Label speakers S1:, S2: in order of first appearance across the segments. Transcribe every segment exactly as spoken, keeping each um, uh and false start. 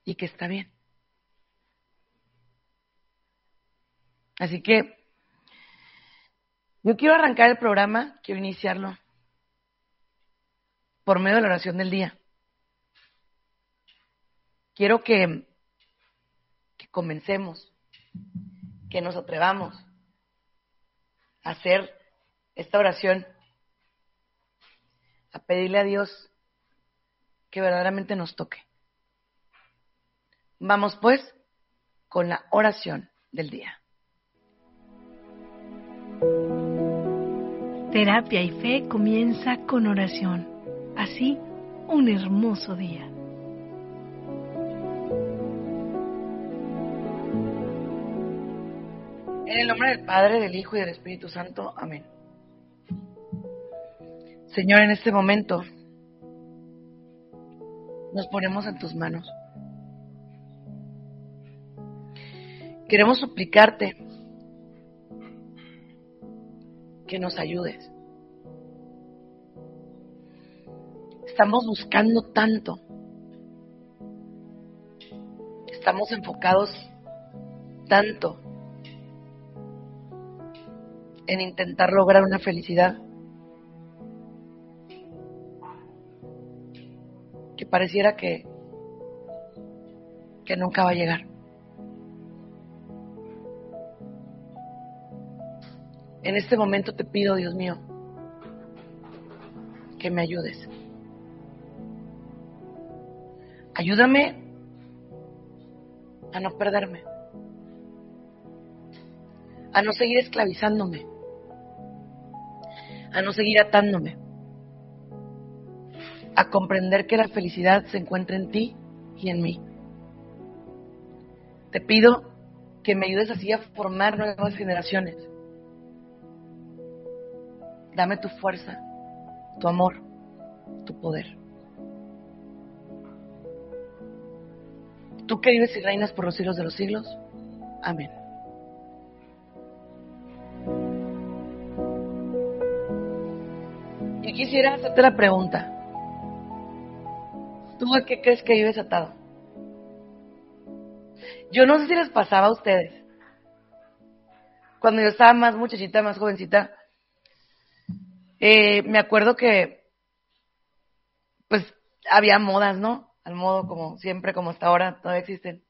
S1: y que está bien. Así que yo quiero arrancar el programa, quiero iniciarlo por medio de la oración del día. Quiero que, que comencemos, que nos atrevamos a hacer esta oración, a pedirle a Dios que verdaderamente nos toque. Vamos pues con la oración del día.
S2: Terapia y Fe comienza con oración. Así, un hermoso día.
S1: En el nombre del Padre, del Hijo y del Espíritu Santo. Amén. Señor, en este momento nos ponemos en tus manos. Queremos suplicarte que nos ayudes. Estamos buscando tanto. Estamos enfocados tanto en intentar lograr una felicidad que pareciera que, que nunca va a llegar. En este momento te pido, Dios mío, que me ayudes. Ayúdame a no perderme, a no seguir esclavizándome, a no seguir atándome, a comprender que la felicidad se encuentra en ti y en mí. Te pido que me ayudes así a formar nuevas generaciones. Dame tu fuerza, tu amor, tu poder. Tú que vives y reinas por los siglos de los siglos. Amén. Y quisiera hacerte la pregunta. ¿Tú a qué crees que vives atado? Yo no sé si les pasaba a ustedes. Cuando yo estaba más muchachita, más jovencita, eh, me acuerdo que pues había modas, ¿no? Al modo como siempre, como hasta ahora, todavía existen.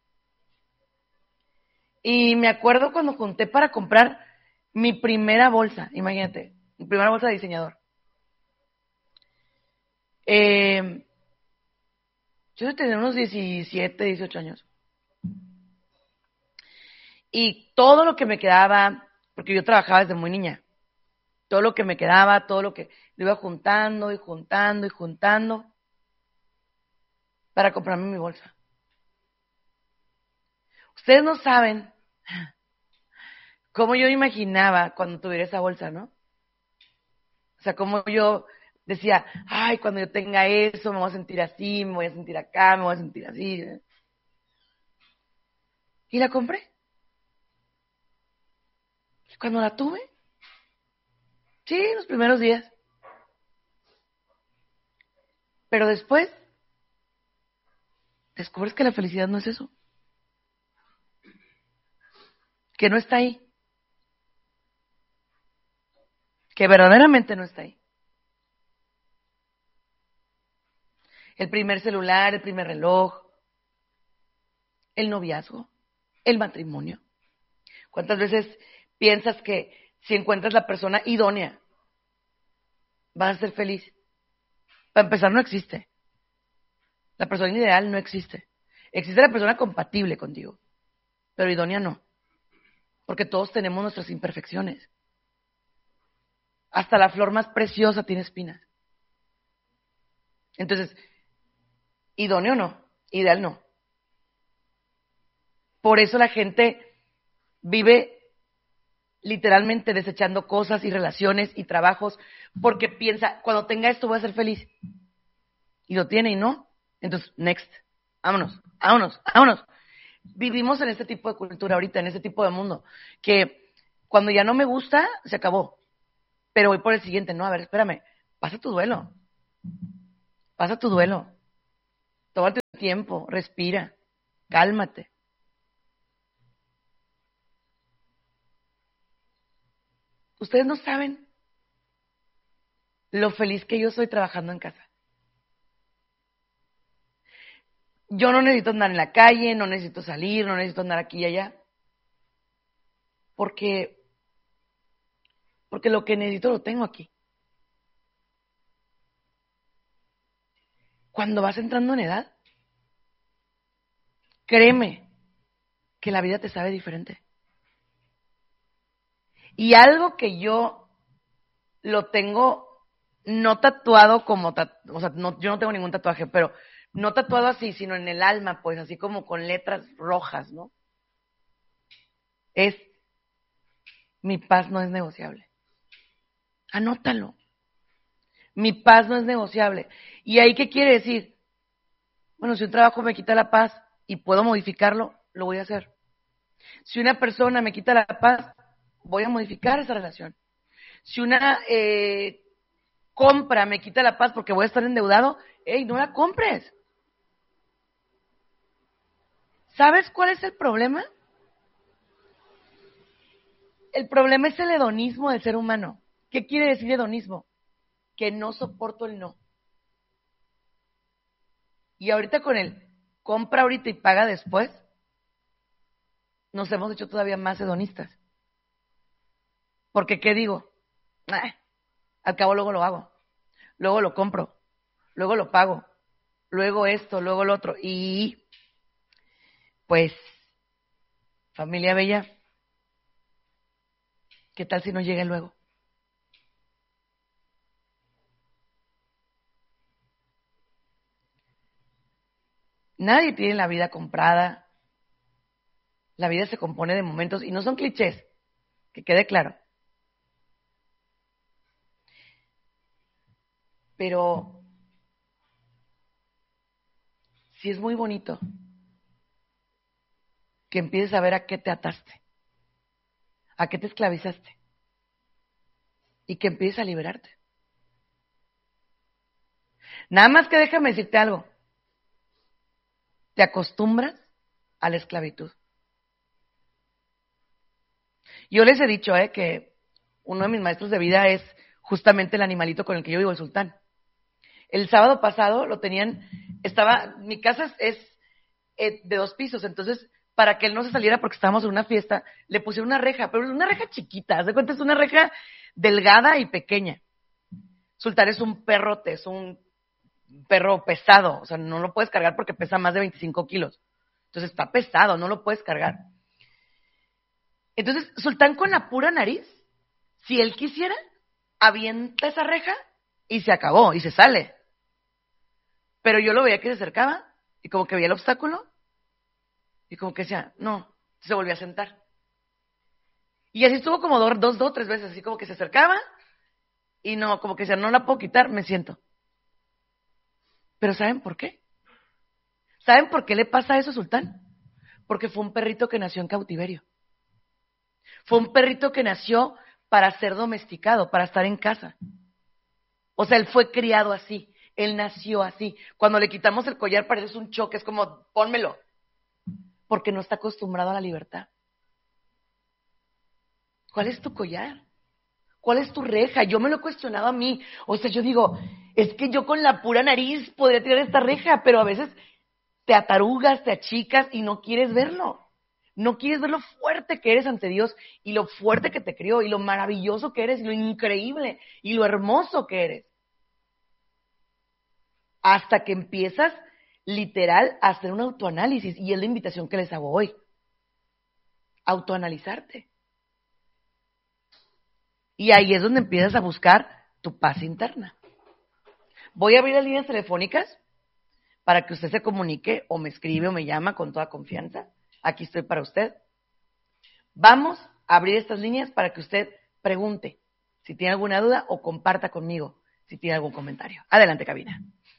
S1: Y me acuerdo cuando junté para comprar mi primera bolsa, imagínate, mi primera bolsa de diseñador. Eh, yo tenía unos diecisiete, dieciocho años. Y todo lo que me quedaba, porque yo trabajaba desde muy niña, todo lo que me quedaba, todo lo que lo iba juntando y juntando y juntando para comprarme mi bolsa. Ustedes no saben cómo yo imaginaba cuando tuviera esa bolsa, ¿no? O sea, cómo yo decía, ay, cuando yo tenga eso me voy a sentir así, me voy a sentir acá, me voy a sentir así. Y la compré. Y cuando la tuve, sí, los primeros días. Pero después, descubres que la felicidad no es eso. Que no está ahí. Que verdaderamente no está ahí. El primer celular, el primer reloj, el noviazgo, el matrimonio. ¿Cuántas veces piensas que si encuentras la persona idónea, vas a ser feliz? Para empezar, no existe. La persona ideal no existe. Existe la persona compatible contigo, pero idónea no. Porque todos tenemos nuestras imperfecciones. Hasta la flor más preciosa tiene espinas. Entonces, idóneo no, ideal no. Por eso la gente vive literalmente desechando cosas y relaciones y trabajos porque piensa, cuando tenga esto voy a ser feliz. Y lo tiene y no. Entonces, next. Vámonos, vámonos, vámonos. Vivimos en este tipo de cultura ahorita, en este tipo de mundo, que cuando ya no me gusta, se acabó. Pero voy por el siguiente. No, a ver, espérame. Pasa tu duelo. Pasa tu duelo. Tómate tu tiempo, respira. cálmate. Ustedes no saben lo feliz que yo soy trabajando en casa. Yo no necesito andar en la calle, no necesito salir, no necesito andar aquí y allá. Porque, porque lo que necesito lo tengo aquí. Cuando vas entrando en edad, créeme que la vida te sabe diferente. Y algo que yo lo tengo no tatuado como, tatu- o sea, no, yo no tengo ningún tatuaje, pero no tatuado así, sino en el alma, pues así como con letras rojas, ¿no? Es, mi paz no es negociable. Anótalo. Mi paz no es negociable. ¿Y ahí qué quiere decir? Bueno, si un trabajo me quita la paz y puedo modificarlo, lo voy a hacer. Si una persona me quita la paz, voy a modificar esa relación. Si una eh, compra me quita la paz porque voy a estar endeudado, ¡ey, no la compres! ¿Sabes cuál es el problema? El problema es el hedonismo del ser humano. ¿Qué quiere decir hedonismo? Que no soporto el no. Y ahorita con el compra ahorita y paga después, nos hemos hecho todavía más hedonistas. Porque, ¿qué digo? Ah, al cabo luego lo hago, luego lo compro, luego lo pago, luego esto, luego lo otro. Y, pues, familia bella, ¿qué tal si no llega luego? Nadie tiene la vida comprada. La vida se compone de momentos y no son clichés, que quede claro. Pero sí es muy bonito que empieces a ver a qué te ataste, a qué te esclavizaste y que empieces a liberarte. Nada más que déjame decirte algo. Te acostumbras a la esclavitud. Yo les he dicho eh, que uno de mis maestros de vida es justamente el animalito con el que yo vivo, el sultán. El sábado pasado lo tenían, estaba, mi casa es, es eh, de dos pisos, entonces para que él no se saliera porque estábamos en una fiesta, le pusieron una reja, pero es una reja chiquita, haz de cuenta, es una reja delgada y pequeña. Sultán es un perrote, es un perro pesado, o sea, no lo puedes cargar porque pesa más de veinticinco kilos. Entonces está pesado, no lo puedes cargar. Entonces, Sultán con la pura nariz, si él quisiera, avienta esa reja y se acabó, y se sale. Pero yo lo veía que se acercaba, y como que veía el obstáculo, y como que decía, no, se volvió a sentar. Y así estuvo como dos, dos, dos, tres veces, así como que se acercaba, y no, como que decía, no la puedo quitar, me siento. Pero ¿saben por qué? ¿Saben por qué le pasa eso a Sultán? Porque fue un perrito que nació en cautiverio. Fue un perrito que nació para ser domesticado, para estar en casa. O sea, él fue criado así, él nació así. Cuando le quitamos el collar parece un choque, es como, pónmelo. Porque no está acostumbrado a la libertad. ¿Cuál es tu collar? ¿Cuál es tu reja? Yo me lo he cuestionado a mí. O sea, yo digo, es que yo con la pura nariz podría tirar esta reja, pero a veces te atarugas, te achicas y no quieres verlo. No quieres ver lo fuerte que eres ante Dios y lo fuerte que te crió y lo maravilloso que eres y lo increíble y lo hermoso que eres. Hasta que empiezas literal a hacer un autoanálisis y es la invitación que les hago hoy. Autoanalizarte. Y ahí es donde empiezas a buscar tu paz interna. Voy a abrir las líneas telefónicas para que usted se comunique o me escribe o me llama con toda confianza. Aquí estoy para usted. Vamos a abrir estas líneas para que usted pregunte si tiene alguna duda o comparta conmigo si tiene algún comentario. Adelante, cabina.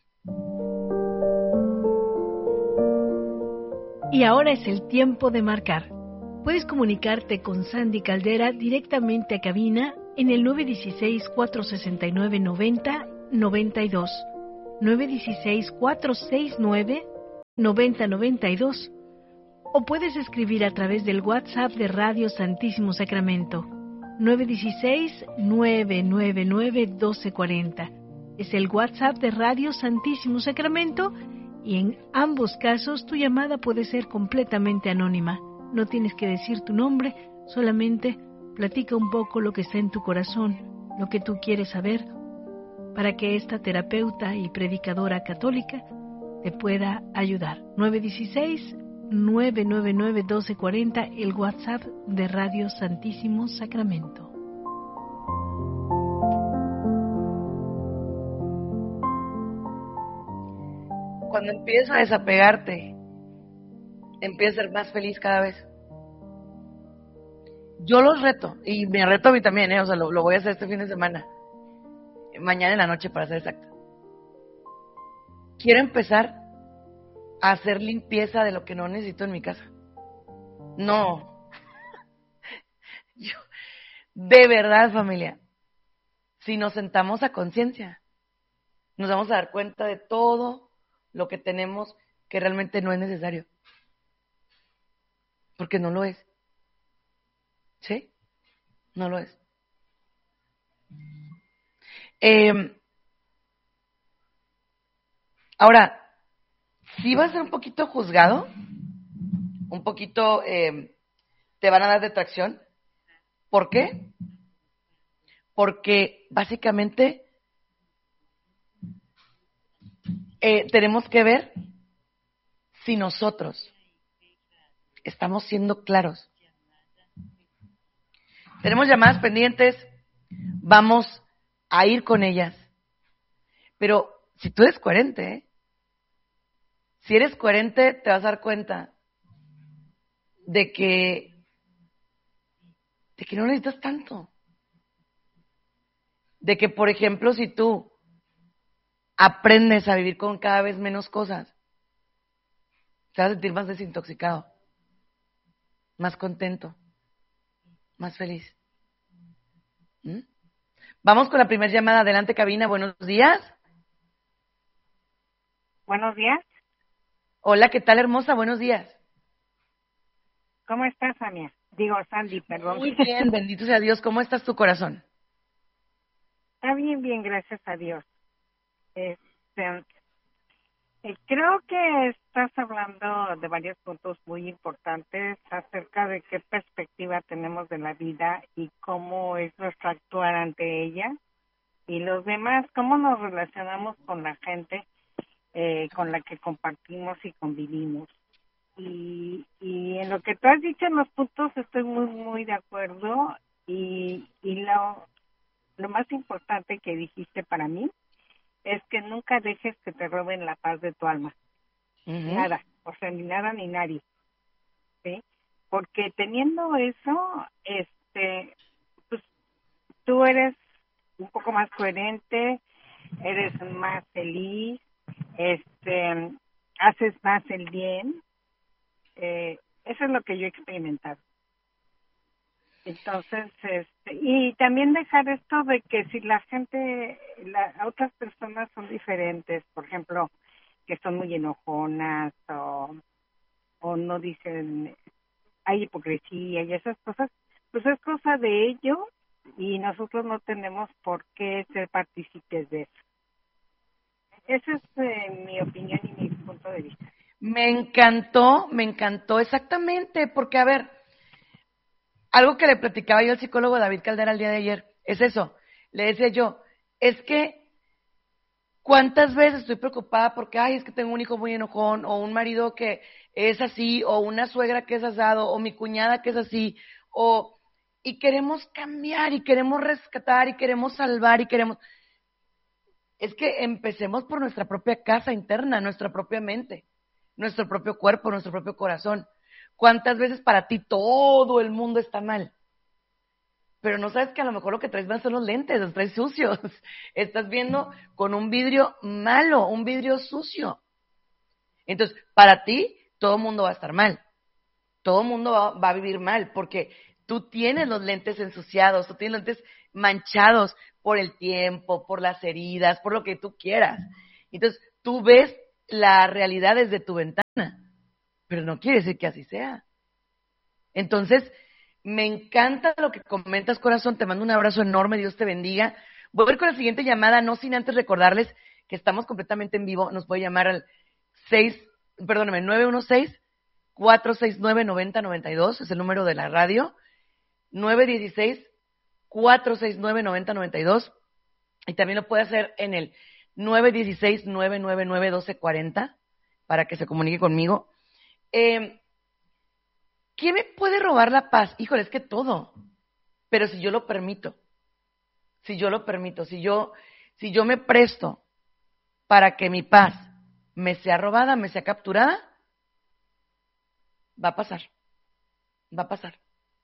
S2: Y ahora es el tiempo de marcar. Puedes comunicarte con Sandy Caldera directamente a cabina en el nueve uno seis, cuatro seis nueve, nueve cero nueve dos, nueve uno seis, cuatro seis nueve, nueve cero nueve dos, o puedes escribir a través del WhatsApp de Radio Santísimo Sacramento, nueve uno seis, nueve nueve nueve, uno dos cuatro cero. Es el WhatsApp de Radio Santísimo Sacramento y en ambos casos tu llamada puede ser completamente anónima. No tienes que decir tu nombre, solamente platica un poco lo que está en tu corazón, lo que tú quieres saber, para que esta terapeuta y predicadora católica te pueda ayudar. nueve uno seis, nueve nueve nueve, uno dos cuatro cero, el WhatsApp de Radio Santísimo Sacramento.
S1: Cuando empiezas a desapegarte, empiezas a ser más feliz cada vez. Yo los reto, y me reto a mí también, ¿eh? O sea, lo, lo voy a hacer este fin de semana, mañana en la noche para ser exacta. Quiero empezar a hacer limpieza de lo que no necesito en mi casa. No. Yo, de verdad, familia, si nos sentamos a conciencia, nos vamos a dar cuenta de todo lo que tenemos que realmente no es necesario. Porque no lo es. ¿Sí? No lo es. Eh, ahora, sí va a ser un poquito juzgado, un poquito eh, te van a dar detracción. ¿Por qué? Porque básicamente eh, tenemos que ver si nosotros estamos siendo claros. Tenemos llamadas pendientes, vamos a ir con ellas. Pero si tú eres coherente, ¿eh? Si eres coherente, te vas a dar cuenta de que, de que no necesitas tanto. De que, por ejemplo, si tú aprendes a vivir con cada vez menos cosas, te vas a sentir más desintoxicado, más contento, más feliz. ¿Mm? Vamos con la primera llamada. Adelante, cabina. Buenos días.
S3: Buenos días.
S1: Hola, ¿qué tal, hermosa? Buenos días.
S3: ¿Cómo estás, Samia? Digo, Sandy, perdón.
S1: Muy bien, bendito sea Dios. ¿Cómo estás tu corazón?
S3: Está bien, bien, gracias a Dios. Este, eh, creo que estás hablando de varios puntos muy importantes acerca de qué perspectiva tenemos de la vida y cómo es nuestro actuar ante ella. Y los demás, cómo nos relacionamos con la gente eh, con la que compartimos y convivimos. Y, y en lo que tú has dicho en los puntos estoy muy, muy de acuerdo. Y, y lo, lo más importante que dijiste para mí es que nunca dejes que te roben la paz de tu alma. Uh-huh. Nada, o sea, ni nada ni nadie. ¿Sí? Porque teniendo eso, este, pues tú eres un poco más coherente, eres más feliz, este, haces más el bien. Eh, eso es lo que yo he experimentado. Entonces, este, y también dejar esto de que si la gente, la, otras personas son diferentes, por ejemplo, que son muy enojonas o, o no dicen, hay hipocresía y esas cosas, pues es cosa de ellos y nosotros no tenemos por qué ser partícipes de eso. Esa es eh, mi opinión y mi punto de vista.
S1: Me encantó, me encantó exactamente, porque a ver, algo que le platicaba yo al psicólogo David Caldera el día de ayer, es eso, le decía yo, es que cuántas veces estoy preocupada porque, ay, es que tengo un hijo muy enojón, o un marido que es así, o una suegra que es asado, o mi cuñada que es así, o, y queremos cambiar, y queremos rescatar, y queremos salvar, y queremos, es que empecemos por nuestra propia casa interna, nuestra propia mente, nuestro propio cuerpo, nuestro propio corazón. ¿Cuántas veces para ti todo el mundo está mal? Pero no sabes que a lo mejor lo que traes mal son los lentes, los traes sucios. Estás viendo con un vidrio malo, un vidrio sucio. Entonces, para ti, todo el mundo va a estar mal. Todo el mundo va, va a vivir mal, porque tú tienes los lentes ensuciados, tú tienes los lentes manchados por el tiempo, por las heridas, por lo que tú quieras. Entonces, tú ves la realidad desde tu ventana. pero no quiere decir que así sea. Entonces, me encanta lo que comentas, corazón, te mando un abrazo enorme, Dios te bendiga. Voy a ver con la siguiente llamada, no sin antes recordarles que estamos completamente en vivo, nos puede llamar al seis, perdóname, nueve uno seis, cuatro seis nueve, nueve cero nueve dos, es el número de la radio, nueve uno seis, cuatro seis nueve, nueve cero nueve dos, y también lo puede hacer en el nueve uno seis, nueve nueve nueve, uno dos cuatro cero para que se comunique conmigo. Eh, ¿Quién me puede robar la paz? Híjole, es que todo, pero si yo lo permito, si yo lo permito, si yo, si yo me presto para que mi paz me sea robada, me sea capturada, va a pasar, va a pasar.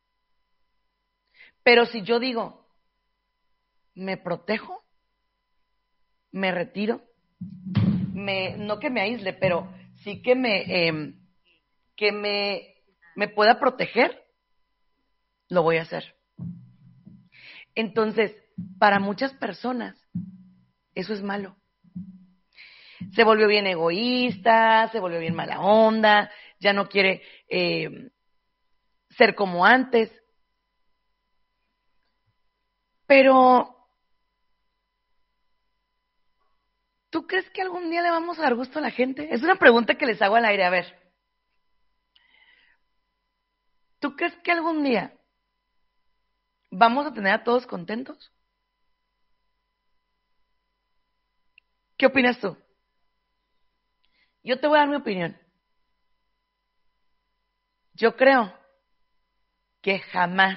S1: Pero si yo digo, me protejo, me retiro, me, no que me aísle, pero sí que me, eh, que me, me pueda proteger, lo voy a hacer. Entonces, para muchas personas, eso es malo. Se volvió bien egoísta, se volvió bien mala onda, ya no quiere eh, ser como antes. Pero, ¿tú crees que algún día le vamos a dar gusto a la gente? Es una pregunta que les hago al aire, a ver. ¿Tú crees que algún día vamos a tener a todos contentos? ¿Qué opinas tú? Yo te voy a dar mi opinión. Yo creo que jamás,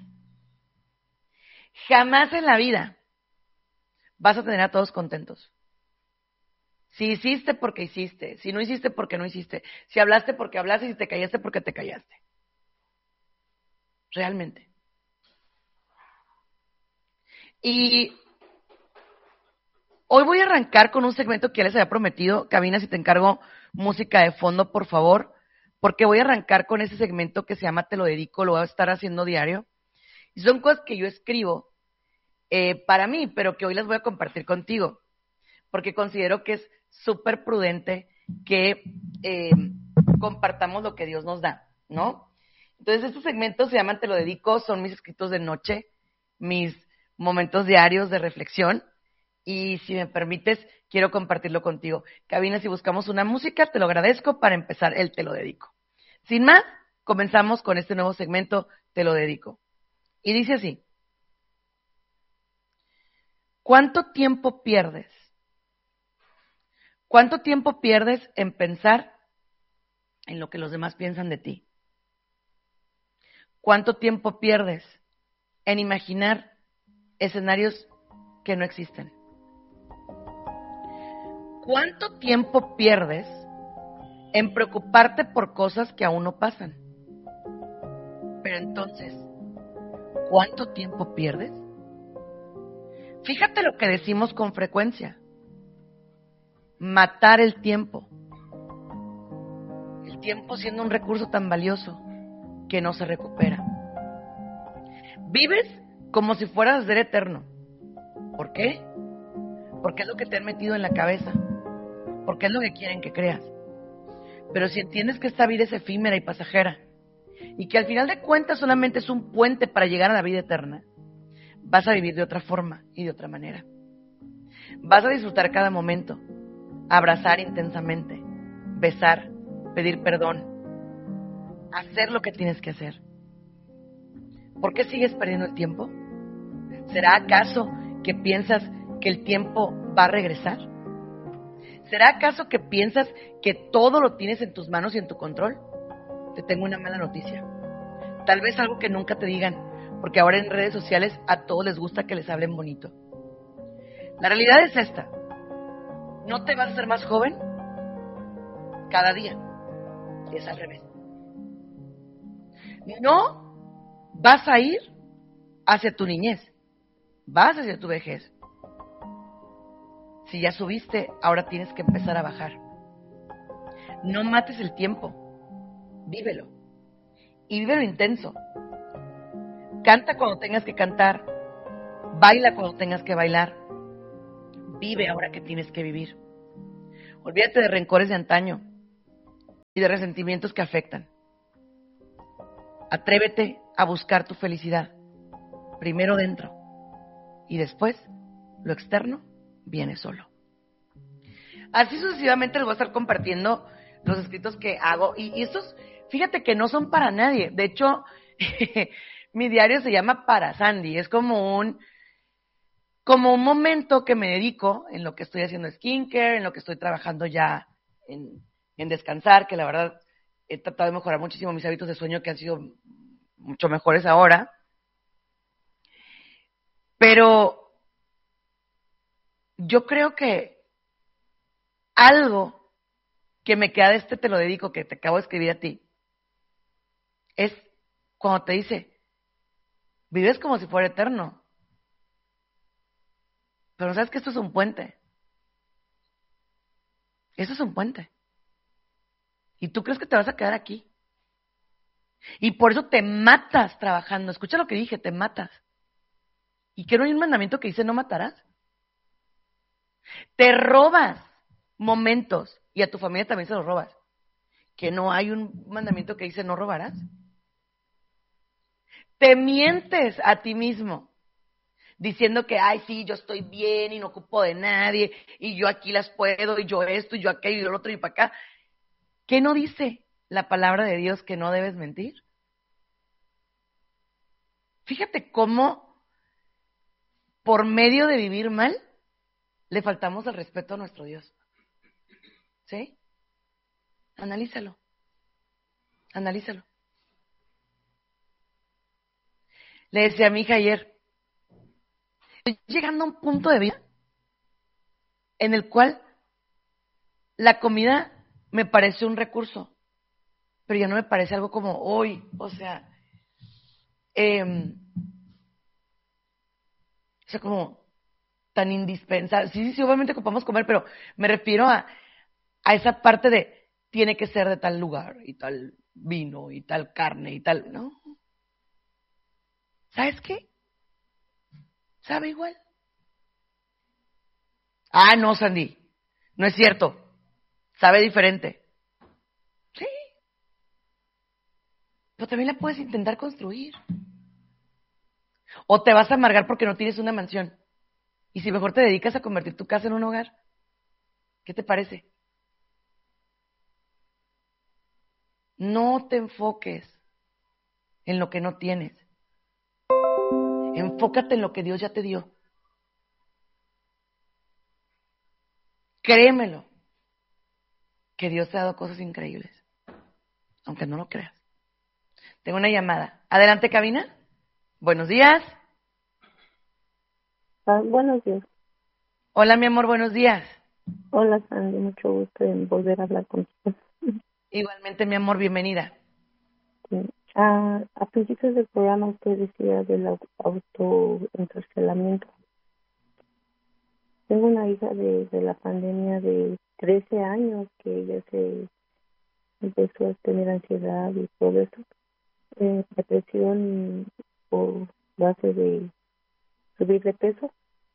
S1: jamás en la vida vas a tener a todos contentos. Si hiciste, porque hiciste. Si no hiciste, porque no hiciste. Si hablaste, porque hablaste. Si te callaste, porque te callaste. Realmente. Y hoy voy a arrancar con un segmento que ya les había prometido. Cabina, si te encargo música de fondo, por favor, porque voy a arrancar con ese segmento que se llama Te lo dedico, lo voy a estar haciendo diario. Y son cosas que yo escribo eh, para mí, pero que hoy las voy a compartir contigo, porque considero que es súper prudente que eh, compartamos lo que Dios nos da, ¿no? Entonces, estos segmentos se llaman Te lo dedico, son mis escritos de noche, mis momentos diarios de reflexión, y si me permites, quiero compartirlo contigo. Cabina, si buscamos una música, te lo agradezco para empezar el Te lo dedico. Sin más, comenzamos con este nuevo segmento, Te lo dedico. Y dice así: ¿cuánto tiempo pierdes? ¿Cuánto tiempo pierdes en pensar en lo que los demás piensan de ti? ¿Cuánto tiempo pierdes en imaginar escenarios que no existen? ¿Cuánto tiempo pierdes en preocuparte por cosas que aún no pasan? Pero entonces, ¿cuánto tiempo pierdes? Fíjate lo que decimos con frecuencia: matar el tiempo. El tiempo siendo un recurso tan valioso que no se recupera. Vives como si fueras a ser eterno. ¿Por qué? Porque es lo que te han metido en la cabeza. Porque es lo que quieren que creas. Pero si entiendes que esta vida es efímera y pasajera, y que al final de cuentas solamente es un puente para llegar a la vida eterna, vas a vivir de otra forma y de otra manera. Vas a disfrutar cada momento, abrazar intensamente, besar, pedir perdón, hacer lo que tienes que hacer. ¿Por qué sigues perdiendo el tiempo? ¿Será acaso que piensas que el tiempo va a regresar? ¿Será acaso que piensas que todo lo tienes en tus manos y en tu control? Te tengo una mala noticia. Tal vez algo que nunca te digan, porque ahora en redes sociales a todos les gusta que les hablen bonito. La realidad es esta: no te vas a hacer más joven cada día, es al revés. No vas a ir hacia tu niñez, vas hacia tu vejez. Si ya subiste, ahora tienes que empezar a bajar. No mates el tiempo, vívelo. Y vívelo intenso. Canta cuando tengas que cantar, baila cuando tengas que bailar. Vive ahora que tienes que vivir. Olvídate de rencores de antaño. y de resentimientos que afectan. Atrévete a buscar tu felicidad, primero dentro, y después lo externo viene solo. Así sucesivamente les voy a estar compartiendo los escritos que hago, y, y estos, fíjate que no son para nadie. De hecho, mi diario se llama Para Sandy, es como un como un momento que me dedico en lo que estoy haciendo skincare, en lo que estoy trabajando ya en, en descansar, que la verdad he tratado de mejorar muchísimo mis hábitos de sueño, que han sido mucho mejores ahora. Pero yo creo que algo que me queda de este te lo dedico, que te acabo de escribir a ti, es cuando te dice, vives como si fuera eterno. Pero sabes que esto es un puente. Esto es un puente. Y tú crees que te vas a quedar aquí. Y por eso te matas trabajando. Escucha lo que dije, te matas. ¿Y que no hay un mandamiento que dice no matarás? Te robas momentos, y a tu familia también se los robas. ¿Que no hay un mandamiento que dice no robarás? Te mientes a ti mismo, diciendo que, ay, sí, yo estoy bien y no ocupo de nadie, y yo aquí las puedo, y yo esto, y yo aquello, y yo lo otro, y para acá. ¿Qué no dice la palabra de Dios que no debes mentir? Fíjate cómo, por medio de vivir mal, le faltamos el respeto a nuestro Dios. ¿Sí? Analízalo. Analízalo. Le decía a mi hija ayer, estoy llegando a un punto de vida en el cual la comida me parece un recurso, pero ya no me parece algo como hoy, o sea, eh, o sea, como tan indispensable. Sí, sí, sí, obviamente ocupamos comer, pero me refiero a, a esa parte de tiene que ser de tal lugar y tal vino y tal carne y tal, ¿no? ¿Sabes qué? ¿Sabe igual? Ah, no, Sandy, no es cierto. Sabe diferente. Sí, pero también la puedes intentar construir. O te vas a amargar porque no tienes una mansión. Y si mejor te dedicas a convertir tu casa en un hogar, ¿qué te parece? No te enfoques en lo que no tienes. Enfócate en lo que Dios ya te dio. Créemelo, que Dios te ha dado cosas increíbles, aunque no lo creas. Tengo una llamada. Adelante, cabina. Buenos días.
S4: Ah, buenos días.
S1: Hola, mi amor, buenos días.
S4: Hola, Sandy, mucho gusto en volver a hablar contigo.
S1: Igualmente, mi amor, bienvenida.
S4: Sí. Ah, a principios del programa usted decía del au- autoencarcelamiento. Tengo una hija de, de la pandemia de trece años que ella se empezó a tener ansiedad y todo eso. Eh, depresión por base de subir de peso.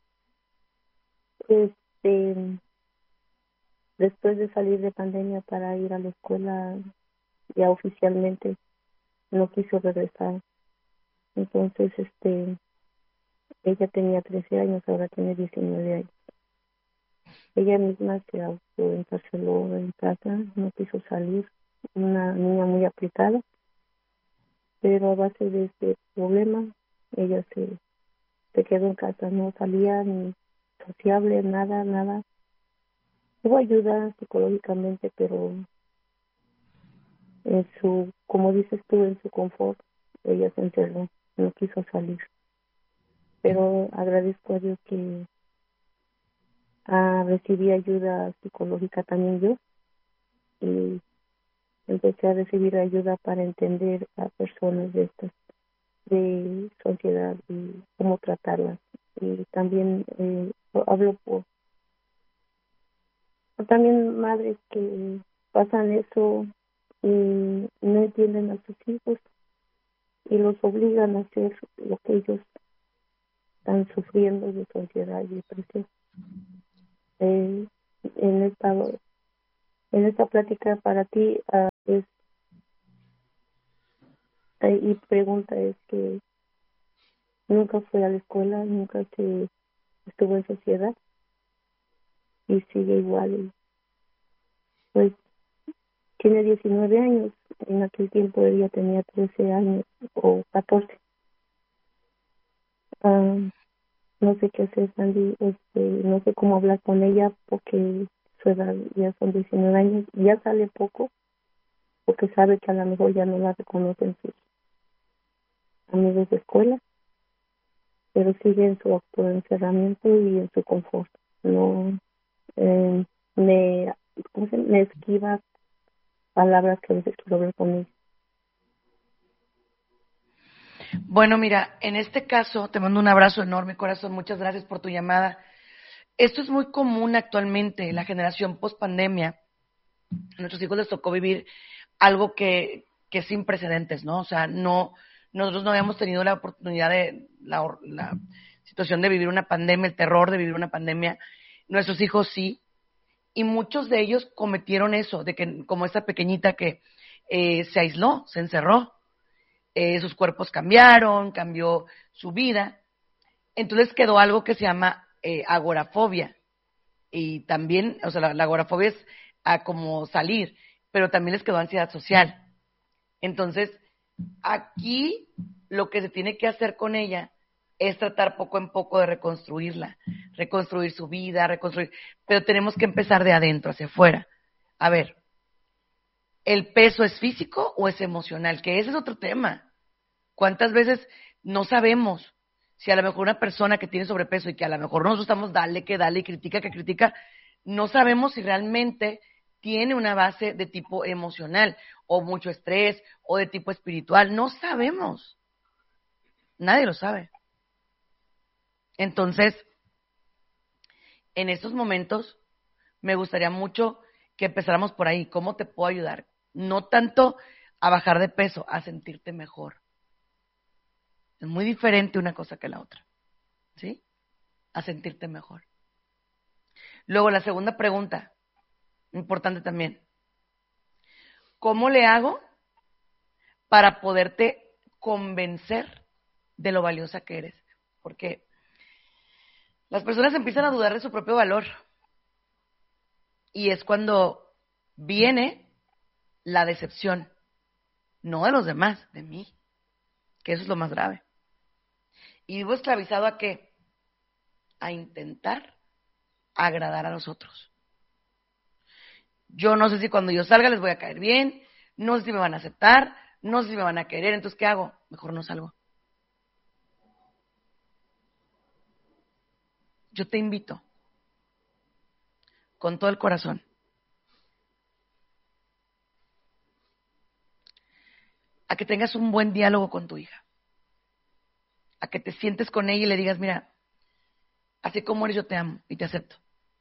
S4: Este, después de salir de pandemia para ir a la escuela ya oficialmente no quiso regresar. Entonces, este, ella tenía trece años, ahora tiene diecinueve años. Ella misma se autoencarceló en casa, no quiso salir, una niña muy aplicada, pero a base de este problema, ella se, se quedó en casa, no salía ni sociable, nada, nada. Hubo ayuda psicológicamente, pero en su, como dices tú, en su confort, ella se encerró, no quiso salir. Pero agradezco a Dios que ah, recibí ayuda psicológica también yo y empecé a recibir ayuda para entender a personas de estas de sociedad y cómo tratarlas. Y también eh, hablo por, por también madres que pasan eso y no entienden a sus hijos y los obligan a hacer lo que ellos están sufriendo de ansiedad y depresión. Eh, en esta en esta plática para ti, uh, Entonces, eh, y pregunta es que nunca fue a la escuela, nunca se estuvo en sociedad y sigue igual. Y, pues tiene diecinueve años, en aquel tiempo ella tenía trece años o catorce. Ah, no sé qué hacer, Sandy, este, no sé cómo hablar con ella porque su edad ya son diecinueve años, ya sale poco porque sabe que a lo mejor ya no la reconocen sus amigos de escuela, pero sigue en su autoencerramiento y en su confort. No, eh, me, ¿cómo se llama? Me esquiva palabras que a veces quiero hablar con ella.
S1: Bueno, mira, en este caso te mando un abrazo enorme, corazón. Muchas gracias por tu llamada. Esto es muy común actualmente, la generación post-pandemia. A nuestros hijos les tocó vivir algo que, que es sin precedentes, ¿no? O sea, no, nosotros no habíamos tenido la oportunidad de, la, la situación de vivir una pandemia, el terror de vivir una pandemia. Nuestros hijos sí, y muchos de ellos cometieron eso, de que como esta pequeñita que eh, se aisló, se encerró, eh, sus cuerpos cambiaron, cambió su vida, entonces quedó algo que se llama eh, agorafobia, y también, o sea, la, la agorafobia es a como salir, pero también les quedó ansiedad social. Entonces, aquí lo que se tiene que hacer con ella es tratar poco en poco de reconstruirla, reconstruir su vida, reconstruir, pero tenemos que empezar de adentro hacia afuera. A ver, ¿el peso es físico o es emocional? Que ese es otro tema. ¿Cuántas veces no sabemos si a lo mejor una persona que tiene sobrepeso y que a lo mejor nosotros estamos dale que dale y critica que critica, no sabemos si realmente tiene una base de tipo emocional o mucho estrés o de tipo espiritual? No sabemos. Nadie lo sabe. Entonces, en estos momentos, me gustaría mucho que empezáramos por ahí. ¿Cómo te puedo ayudar? No tanto a bajar de peso, a sentirte mejor. Es muy diferente una cosa que la otra, ¿sí? A sentirte mejor. Luego, la segunda pregunta, importante también. ¿Cómo le hago para poderte convencer de lo valiosa que eres? Porque las personas empiezan a dudar de su propio valor. Y es cuando viene la decepción, no de los demás, de mí, que eso es lo más grave. Y vivo esclavizado a qué? A intentar agradar a los otros. Yo no sé si cuando yo salga les voy a caer bien, no sé si me van a aceptar, no sé si me van a querer, entonces ¿qué hago? Mejor no salgo. Yo te invito, con todo el corazón, a que tengas un buen diálogo con tu hija, a que te sientes con ella y le digas, mira, así como eres yo te amo y te acepto,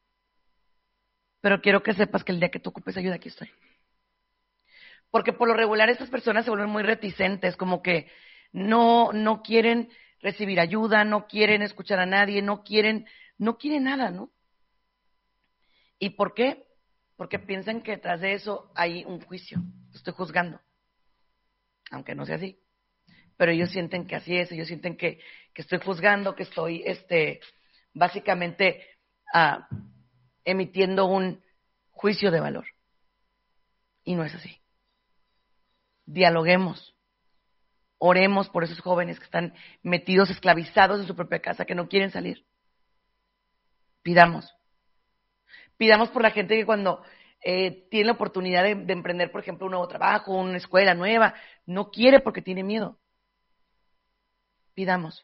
S1: pero quiero que sepas que el día que tú ocupes ayuda, aquí estoy. Porque por lo regular estas personas se vuelven muy reticentes, como que no, no quieren recibir ayuda, no quieren escuchar a nadie, no quieren, no quieren nada, ¿no? ¿Y por qué? Porque piensan que detrás de eso hay un juicio, estoy juzgando, aunque no sea así. Pero ellos sienten que así es, ellos sienten que, que estoy juzgando, que estoy este, básicamente uh, emitiendo un juicio de valor. Y no es así. Dialoguemos, oremos por esos jóvenes que están metidos, esclavizados en su propia casa, que no quieren salir. Pidamos. Pidamos por la gente que cuando eh, tiene la oportunidad de, de emprender, por ejemplo, un nuevo trabajo, una escuela nueva, no quiere porque tiene miedo. Pidamos.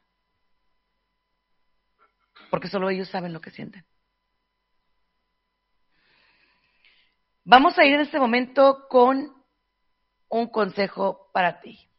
S1: Porque solo ellos saben lo que sienten. Vamos a ir en este momento con un consejo para ti.